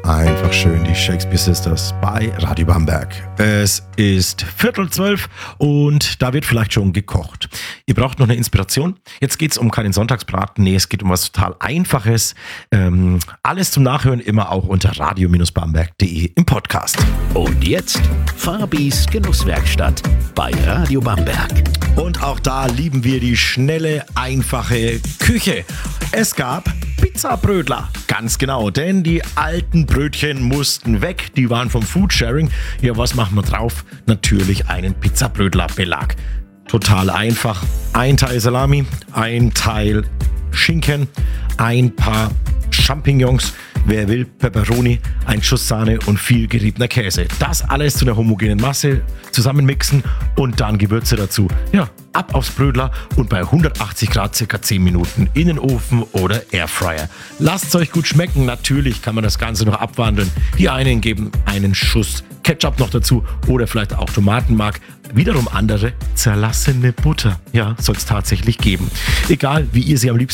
Einfach schön die Shakespeare Sisters bei Radio Bamberg. Es ist 11:45 und da wird vielleicht schon gekocht. Ihr braucht noch eine Inspiration. Jetzt geht es um keinen Sonntagsbraten. Nee, es geht um was total Einfaches. Alles zum Nachhören immer auch unter radio-bamberg.de im Podcast. Und jetzt Fabis Genusswerkstatt bei Radio Bamberg. Und auch da lieben wir die schnelle, einfache Küche. Es gab Pizzabrötler. Ganz genau, denn die alten Brötchen mussten weg. Die waren vom Foodsharing. Ja, was machen wir drauf? Natürlich einen Pizzabrötlerbelag. Total einfach. Ein Teil Salami, ein Teil Schinken, ein paar Champignons, wer will, Pepperoni, ein Schuss Sahne und viel geriebener Käse. Das alles zu einer homogenen Masse zusammenmixen und dann Gewürze dazu. Ja, ab aufs Brötler und bei 180 Grad circa 10 Minuten in den Ofen oder Airfryer. Lasst es euch gut schmecken. Natürlich kann man das Ganze noch abwandeln. Die einen geben einen Schuss Ketchup noch dazu oder vielleicht auch Tomatenmark. Wiederum andere zerlassene Butter. Ja, soll es tatsächlich geben. Egal, wie ihr sie am liebsten